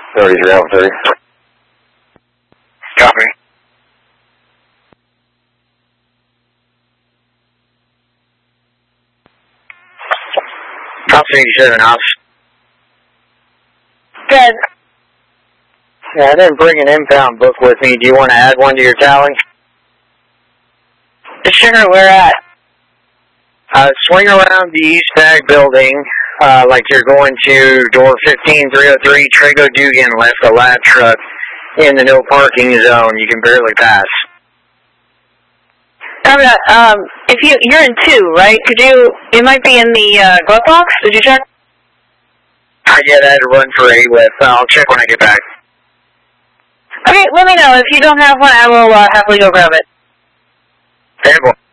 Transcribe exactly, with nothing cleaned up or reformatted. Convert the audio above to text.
thirty-three Alpha thirty. Copy. House eighty-seven, House. Good. Yeah, I didn't bring an impound book with me. Do you want to add one to your tally? Sure, where at? Uh, swing around the East Bag building, uh, like you're going to door fifteen three oh three, Trago Dugan left the lab truck in the no parking zone. You can barely pass. Copy that. Um, if you, you're in two, right? Could you, it might be in the uh, glove box. Did you check? I get I had to run for a with. Uh, I'll check when I get back. Okay, let me know. If you don't have one, I will uh, happily go grab it. Terrible.